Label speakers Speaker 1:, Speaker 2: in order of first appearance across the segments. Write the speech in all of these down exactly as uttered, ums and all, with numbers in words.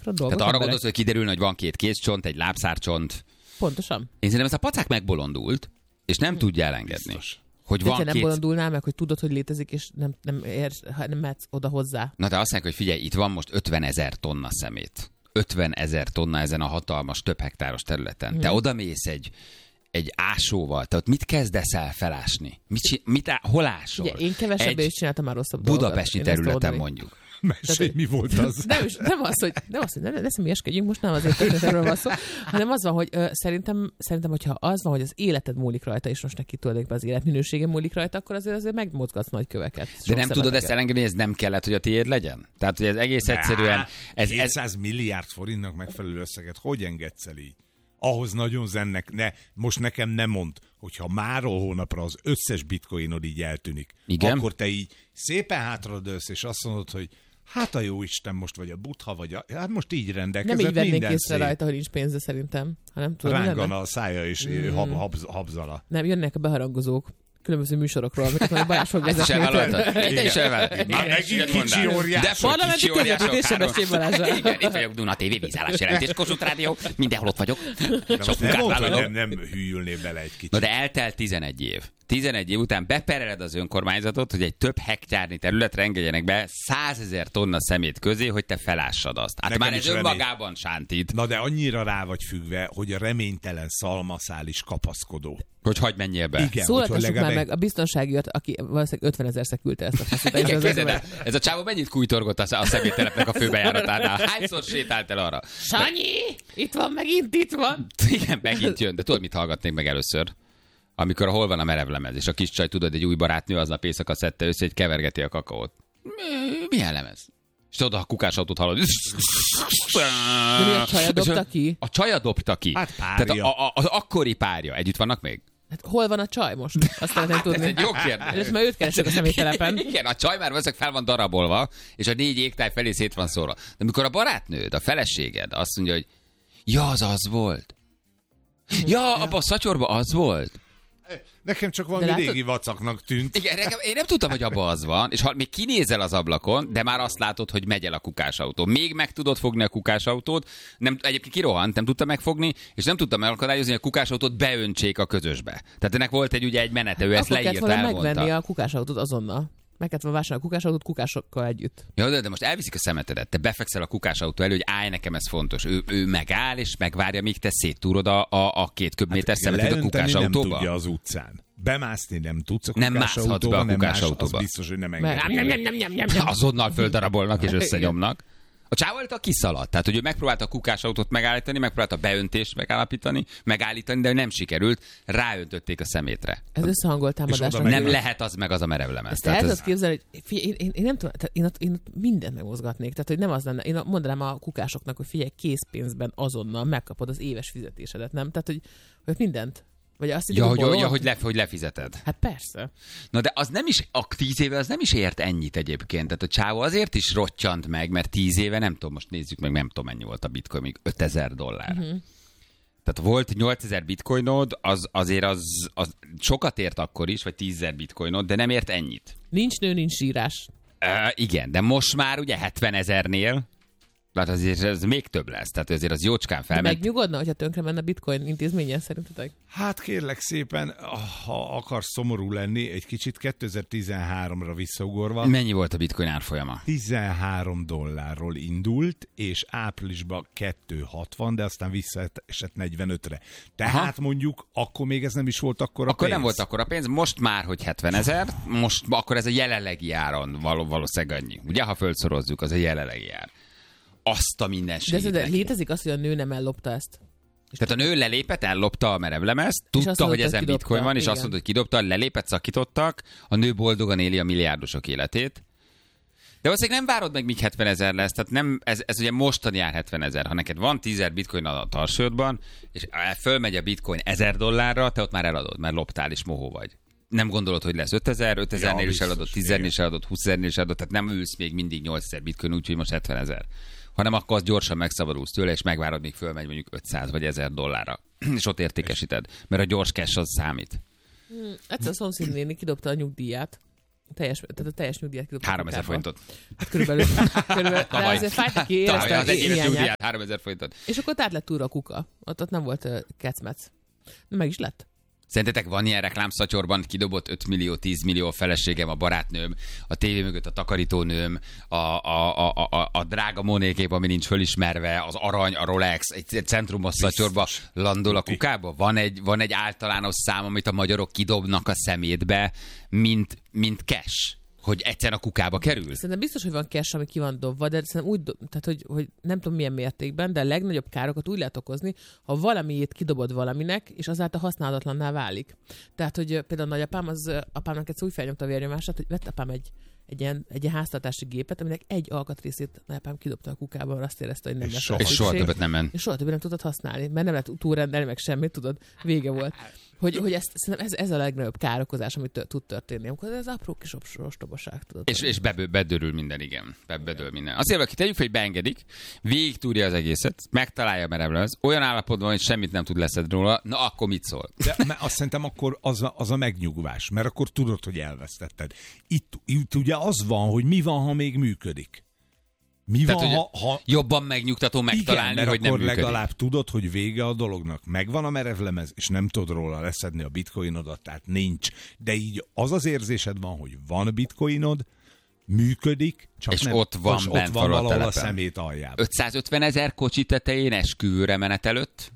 Speaker 1: gyakran dolgok.
Speaker 2: Tehát arra gondolsz, hogy kiderülne, hogy van két kézcsont, egy lábszárcsont.
Speaker 1: Pontosan.
Speaker 2: Én szerintem ez a pacák megbolondult, és nem tudja elengedni. Biztos. Hogy
Speaker 1: de
Speaker 2: van
Speaker 1: te nem
Speaker 2: két...
Speaker 1: bolondulnál meg, hogy tudod, hogy létezik, és nem, nem, ér, nem mehetsz oda hozzá.
Speaker 2: Na de azt mondják, hogy figyelj, itt van most ötvenezer tonna szemét. ötvenezer tonna ezen a hatalmas, több hektáros területen. Hmm. Te odamész egy, egy ásóval, te ott mit kezdesz el felásni? Mit, mit á, hol ásol?
Speaker 1: Ugye, én kevesebbé is csináltam már rosszabb
Speaker 2: budapesti
Speaker 1: dolgot.
Speaker 2: területen mondjuk.
Speaker 3: Mesélj, mi volt az?
Speaker 1: Nem, nem az, hogy, nem az, hogy ne, ne személyeskedjünk, most nem azért történetről van szó, hanem az van, hogy ö, szerintem, szerintem, hogyha az van, hogy az életed múlik rajta, és most neki tulajdonképpen az életminősége múlik rajta, akkor azért azért megmozgatsz nagy köveket.
Speaker 2: De nem tudod ezt elengedni, hogy ez nem kellett, hogy a tiéd legyen? Tehát, hogy ez egész egyszerűen... Ez,
Speaker 3: kétszáz milliárd forintnak megfelelő összeget hogy engedsz el így? Ahhoz nagyon zennek, ne, most nekem nem mond, hogyha máról hónapra az összes bitcoinod így eltűnik,
Speaker 2: igen?
Speaker 3: Akkor te így szépen hátradőlsz, és azt mondod, hogy hát a jó Isten most vagy a Buddha, vagy a... Hát most így rendelkezett.
Speaker 1: Nem így vennék
Speaker 3: minden
Speaker 1: észre
Speaker 3: szép.
Speaker 1: rajta, hogy nincs pénze szerintem. Hanem, tudom,
Speaker 3: Rángan a szája és mm. hab, hab, habzala.
Speaker 1: Nem, jönnek a beharangozók különböző műsorokról, amiket majd Balázs fog vezetni.
Speaker 2: Te is elváltad.
Speaker 3: Már megint kicsi óriás.
Speaker 2: De
Speaker 1: parlamenti közvetítésre beszél Balázsra.
Speaker 2: Igen, itt vagyok, Duna té vé, vízállás jelentés, Kossuth Rádió, mindenhol ott vagyok.
Speaker 3: Sok nem mondd, hogy nem, nem hűlnél bele egy kicsit.
Speaker 2: Na de eltelt tizenegy év. tizenegy év után bepereled az önkormányzatot, hogy egy több hektárnyi területre engedjenek be százezer tonna szemét közé, hogy te felássad azt. Hát
Speaker 3: nekem
Speaker 2: már ez önmagában sántít.
Speaker 3: Na de annyira rá vagy függve, hogy a reménytelen szalmaszál is kapaszkodó.
Speaker 2: Hogy hagyd menjél be.
Speaker 1: Igen, szólaltassuk már meg a biztonságiat, aki valószínűleg ötvenezerszer küldte ezt a feszítést.
Speaker 2: Ez a csávó mennyit kújtorgott a szeméttelepnek a főbejáratánál? Hányszor sétált el arra?
Speaker 1: Sanyi! Itt van, megint itt van!
Speaker 2: Igen, megint jön. De tudod, mit hallgatnék meg először? Amikor hol van a merevlemez, és a kis csaj, tudod, egy új barátnő aznap éjszaka szedte össze, hogy kevergeti a kakaót. Milyen lemez? És oda a kukásautót hallod.
Speaker 1: De mi a csaja dobta ki?
Speaker 2: A csaja dobta ki.
Speaker 3: Hát párja.
Speaker 2: Tehát a, a, az akkori párja. Együtt vannak még?
Speaker 1: Hát hol van a csaj most? Azt szeretném tudni.
Speaker 2: Ez egy jó kérdés.
Speaker 1: Először már őt keresek a személytelepen.
Speaker 2: Igen, a csaj már valószínűleg fel van darabolva, és a négy égtáj felé szét van szórva. De amikor a barátnőd, a feleséged azt mondja, hogy ja, az az volt. Ja, abban a szatyorban az volt.
Speaker 3: Nekem csak valami
Speaker 1: látod...
Speaker 3: régi vacaknak tűnt.
Speaker 2: Igen, nekem, én nem tudtam, hogy abban az van, és ha még kinézel az ablakon, de már azt látod, hogy megy el a kukásautó. Még meg tudod fogni a kukásautót, nem, egyébként kirohant, nem tudta megfogni, és nem tudta megakadályozni, hogy a kukásautót beöntsék a közösbe. Tehát ennek volt egy ugye egy menete, ő ezt leírta, elmondta.
Speaker 1: Megvenni a kukásautót azonnal. Meg kellett volna vásárolni a kukásautót kukásokkal együtt.
Speaker 2: Jó, de, de most elviszik a szemetedet, te befekszel a kukásautó elő, hogy állj, nekem ez fontos. Ő, ő megáll, és megvárja, míg te széttúrod a, a, a két köbméter hát, szemetet a kukásautóba.
Speaker 3: Nem tudja az utcán. Bemászni nem tudsz a
Speaker 2: nem mászhatsz be a kukásautóba.
Speaker 3: Az biztos, hogy nem engedni.
Speaker 1: Nem, nem, nem, nem, nem, nem.
Speaker 2: Azonnal földarabolnak és összenyomnak. A csávó a kiszaladt, tehát hogy ő megpróbálta a kukásautót megállítani, megpróbálta a beöntést megállapítani, megállítani, de nem sikerült, ráöntötték a szemétre.
Speaker 1: Ez összehangolt támadás.
Speaker 2: Nem lehet az meg az a merevlemez.
Speaker 1: Ezt el tudod képzelni, hogy figyelj, én, én, én, nem tudom, tehát én, ott, én ott mindent megmozgatnék, tehát hogy nem az lenne, én mondanám a kukásoknak, hogy figyelj, készpénzben azonnal megkapod az éves fizetésedet, nem? Tehát, hogy, hogy mindent. Vagy azt
Speaker 2: ja, hogy, ja, hogy, le, hogy lefizeted.
Speaker 1: Hát persze.
Speaker 2: Na de az nem is, a tíz éve az nem is ért ennyit egyébként. Tehát a csávó azért is rottyant meg, mert tíz éve, nem tudom, most nézzük meg, nem tudom mennyi volt a bitcoin, még ötezer dollár. Uh-huh. Tehát volt nyolcezer bitcoinod, az azért az, az sokat ért akkor is, vagy tízezer bitcoinod, de nem ért ennyit.
Speaker 1: Nincs nő, nincs sírás.
Speaker 2: Uh, igen, de most már ugye hetvenezernél, hát azért ez még több lesz, tehát azért az jócskán felment.
Speaker 1: Megnyugodna, hogyha tönkre menne a bitcoin intézményen szerintetek?
Speaker 3: Hát kérlek szépen, ha akarsz szomorú lenni, egy kicsit kétezer-tizenháromra visszaugorva.
Speaker 2: Mennyi volt a bitcoin árfolyama?
Speaker 3: tizenhárom dollárról indult, és áprilisban kettő hatvan, de aztán visszaesett negyvenötre. Tehát aha, mondjuk, akkor még ez nem is volt akkora
Speaker 2: akkor
Speaker 3: pénz.
Speaker 2: Nem volt akkora pénz, most már, hogy hetvenezer, most akkor ez a jelenlegi áron való, valószínűleg annyi. Ugye, ha fölszorozzuk, az a jelenlegi ár. Azt a mindenségét.
Speaker 1: De, de létezik az, hogy a nő nem ellopta ezt?
Speaker 2: Tehát a nő lelépett, ellopta a merevlemezt, tudta, mondta, hogy ezen kidobta, bitcoin van, és igen, azt mondta, hogy kidobta, lelépett, szakítottak, a nő boldogan éli a milliárdosok életét. De valószínűleg nem várod meg, míg hetvenezer lesz, tehát nem, ez, ez ugye mostani ár hetvenezer. Ha neked van tízezer bitcoin a tarsődben, és fölmegy a bitcoin ezer dollárra, te ott már eladod, mert loptál és mohó vagy. Nem gondolod, hogy lesz ötezer, ötezernél ja, is eladott, tízezernél is eladott, húszezernél is eladott, tehát nem ülsz még mindig nyolcezer bitcoin, úgyhogy most hetvenezer. Hanem akkor az gyorsan megszabadulsz tőle, és megvárod, míg fölmegy mondjuk ötszáz vagy ezer dollárra. És ott értékesíted. Mert a gyors cash az számít.
Speaker 1: Hmm, egyszer a szomszéd néni kidobta a nyugdíját. teljes, tehát a teljes nyugdíjat kidobta
Speaker 2: háromezer forintot.
Speaker 1: Hát körülbelül. körülbelül de azért fájt, aki érezte
Speaker 2: az egyéves nyugdíját háromezer forintot.
Speaker 1: És akkor át lett újra a kuka. Ott, ott nem volt uh, kecmec. De meg is lett.
Speaker 2: Szerintetek van ilyen reklámszatyorban, kidobott öt millió, tíz millió a feleségem, a barátnőm, a tévé mögött a takarítónőm, a, a, a, a, a drága Monékép, ami nincs fölismerve, az arany, a Rolex, egy centrumos szatyorba landol a kukába? Van egy, van egy általános szám, amit a magyarok kidobnak a szemétbe, mint, mint cash? Hogy egyszer a kukába kerül?
Speaker 1: Szerintem biztos, hogy van cash, ami ki van dobva, de szerintem úgy, do- tehát, hogy, hogy nem tudom milyen mértékben, de a legnagyobb károkat úgy lehet okozni, ha valamiét kidobod valaminek, és azáltal használatlanná válik. Tehát, hogy például a nagyapám, az apámnak egyszer úgy felnyomta a vérnyomását, hogy vett apám egy, egy, ilyen, egy ilyen háztartási gépet, aminek egy alkatrészét nagyapám kidobta a kukába, mert azt érezte, hogy nem lesz
Speaker 2: soha, és soha többet nem ment.
Speaker 1: És soha többet nem tudod használni, mert nem lehet túlrendelni, meg semmit, tudod, vége volt. Hogy, hogy ezt, ez, ez a legnagyobb károkozás, amit tört, tud történni, amikor ez apró kis ostobaság, tudod.
Speaker 2: És, és be, bedörül minden, igen. Be, bedől minden. Azért, aki tegyük fel, hogy beengedik, végig túrja az egészet, megtalálja a merevlemez, olyan állapotban, hogy semmit nem tud leszedni róla, na akkor mit szól?
Speaker 3: De mert azt szerintem akkor az a, az a megnyugvás, mert akkor tudod, hogy elvesztetted. Itt, itt ugye az van, hogy mi van, ha még működik. Mi
Speaker 2: Tehát,
Speaker 3: van, ha, ha...
Speaker 2: jobban megnyugtató megtalálni,
Speaker 3: igen,
Speaker 2: hogy nem
Speaker 3: akkor
Speaker 2: működik.
Speaker 3: legalább tudod, hogy vége a dolognak. Megvan a merevlemez, és nem tudod róla leszedni a bitcoinodat, tehát nincs. De így az az érzésed van, hogy van bitcoinod, működik, csak
Speaker 2: és
Speaker 3: nem,
Speaker 2: ott van,
Speaker 3: ott
Speaker 2: bent
Speaker 3: van valahol
Speaker 2: a
Speaker 3: a szemét aljában.
Speaker 2: ötszázötven ezer kocsi tetején esküvőre menet előtt?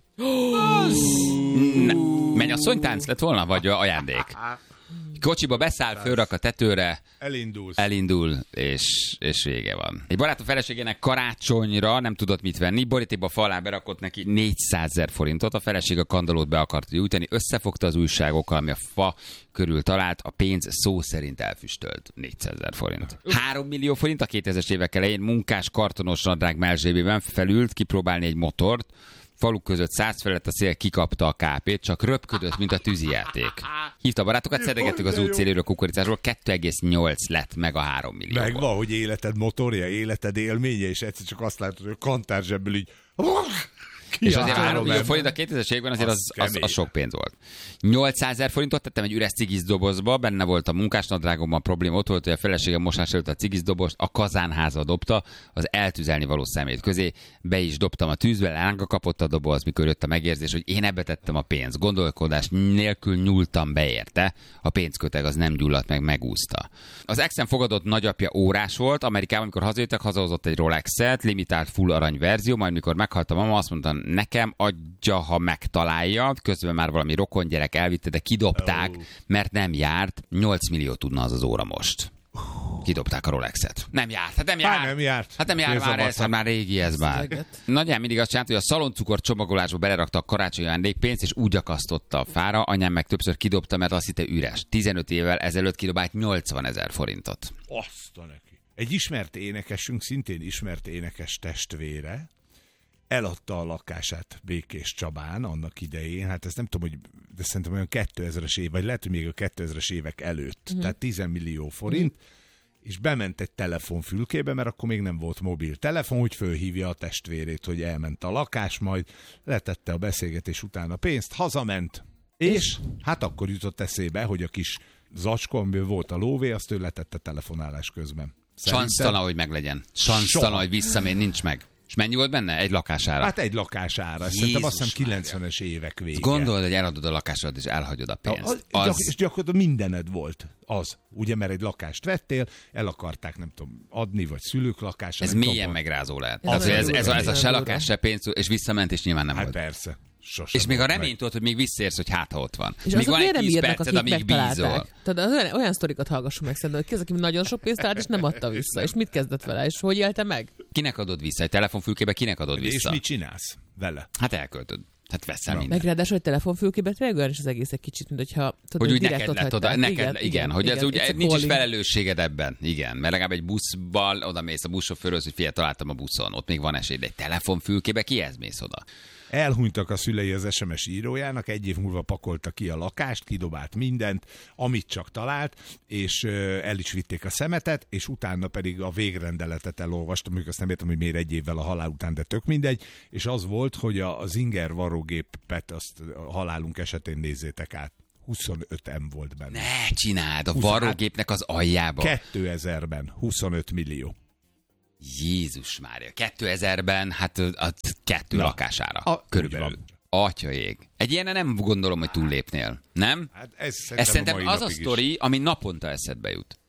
Speaker 2: Ne, mennyasszonytánc lett volna, vagy ajándék? Kocsiba beszáll, fölrak a tetőre,
Speaker 3: Elindulsz.
Speaker 2: elindul, és, és vége van. Egy barátom feleségének karácsonyra nem tudott mit venni, borítékba falá berakott neki négyszázezer forintot, a feleség a kandallót be akart gyújtani, összefogta az újságokkal, ami a fa körül talált, a pénz szó szerint elfüstölt. négyszázezer forint. három millió forint a kétezres évek elején munkás kartonos nadrág mellzsébében felült kipróbálni egy motort, faluk között száz felett a szél kikapta a kápét, csak röpködött, mint a tűzijáték. Hívta a barátokat, szedegettük az útszéléről kukoricásról, kettő egész nyolc lett meg a három millió.
Speaker 3: Megvan, hogy életed motorja, életed élménye, és egyszer csak azt látod, hogy a kantárzsebből így...
Speaker 2: És azért három millió forint a kétezres években azért az, az, az sok pénz volt. nyolcszázezer forintot tettem egy üres cigizdobozba, benne volt a munkásnadrágomban, a probléma ott volt, hogy a feleségem mosás előtt a cigiszdobozt a kazánházba dobta, az eltüzelni való szemét közé, be is dobtam a tűzbe, lánga kapott a doboz, mikor jött a megérzés, hogy én ebbe tettem a pénzt. Gondolkodás nélkül nyúltam be érte, a pénzköteg az nem gyulladt meg, megúszta. Az exem fogadott nagyapja órás volt, Amerikában, amikor hazajöttek, hazahozott egy Rolexet, limitált full arany verzió, majd mikor meghalt a mama, azt mondta, nekem adja, ha megtalálja, közben már valami rokon gyerek elvitte, de kidobták, mert nem járt, nyolc millió tudna az az óra most. Kidobták a Rolexet. Nem járt, hát nem járt.
Speaker 3: Hát nem járt.
Speaker 2: Hát nem járt már, ez hát már régi ez már. Nagyján mindig azt csinálta, hogy a szaloncukor csomagolásba belerakta a karácsonyi ajándékpénzt, és úgy akasztotta a fára, anyám meg többször kidobta, mert azt hitte üres. tizenöt évvel ezelőtt kidobált nyolcvanezer forintot.
Speaker 3: Azt a neki. Egy ismert énekesünk, szintén ismert énekes testvére, eladta a lakását Békés Csabán annak idején, hát ezt nem tudom, hogy de szerintem olyan kétezres év, vagy lehet, hogy még a kétezres évek előtt, uh-huh. tehát tíz millió forint, uh-huh. és bement egy telefonfülkébe, mert akkor még nem volt mobil telefon, hogy fölhívja a testvérét, hogy elment a lakás, majd letette a beszélgetés után a pénzt, hazament, és hát akkor jutott eszébe, hogy a kis zacskó, amiből volt a lóvé, azt ő letette telefonálás közben.
Speaker 2: Sansztalan, hogy meglegyen. Sansztalan, hogy visszamér, nincs meg. És mennyi volt benne? Egy lakására?
Speaker 3: Hát egy lakására. Szerintem azt hiszem kilencvenes évek vége.
Speaker 2: Gondolod, hogy eladod a lakásodat, és elhagyod a pénzt. Az...
Speaker 3: Az... És gyakorlatilag mindened volt az. Ugye, mert egy lakást vettél, el akarták, nem tudom, adni, vagy szülők lakása.
Speaker 2: Ez mélyen tudom, megrázó lehet. Ez, ez, ez, a, ez a se lakás, se pénz, és visszament, és nyilván nem
Speaker 3: hát
Speaker 2: volt.
Speaker 3: Persze. Sosem
Speaker 2: és még a reményt volt, hogy még visszaérsz, hogy hát, ha ott van.
Speaker 1: És
Speaker 2: még van
Speaker 1: egy
Speaker 2: tíz perced, amíg bízol.
Speaker 1: Tehát olyan, olyan sztorikat hallgassunk meg szerintem, hogy ki az, aki nagyon sok pénzt talált, és nem adta vissza. És mit kezdett vele, és hogy élte meg?
Speaker 2: Kinek adod vissza? Egy telefonfülkébe kinek adod vissza?
Speaker 3: És mit csinálsz vele?
Speaker 2: Hát elköltöd. Hát veszel mindent.
Speaker 1: Meg ráadásul, hogy telefonfülkébe tényleg olyan is az egész egy kicsit, mint hogyha...
Speaker 2: Tudod, hogy úgy neked lett oda, neked, igen, igen, igen, hogy
Speaker 1: igen,
Speaker 2: ez úgy, nincs calling. Is felelősséged ebben. Igen, mert legalább egy buszbal oda mész a buszsofőrhöz, hogy figyelj, találtam a buszon, ott még van esély, de egy telefonfülkébe kihez mész oda?
Speaker 3: Elhunytak a szülei az es em es írójának, egy év múlva pakolta ki a lakást, kidobált mindent, amit csak talált, és el is vitték a szemetet, és utána pedig a végrendeletet elolvastam, mondjuk azt nem értem, hogy miért egy évvel a halál után, de tök mindegy, és az volt, hogy a Zinger varrógépet azt a halálunk esetén nézzétek át. huszonöt em volt benne.
Speaker 2: Ne csináld, a varrógépnek az aljába.
Speaker 3: kétezerben huszonöt millió.
Speaker 2: Jézus Mária, kétezerben hát a kettő Na, lakására. A, körülbelül. Atyaég. Egy ilyenen nem gondolom, hogy túllépnél. Nem?
Speaker 3: Hát ez
Speaker 2: szerintem, ez szerintem az a sztori, ami naponta eszedbe jut.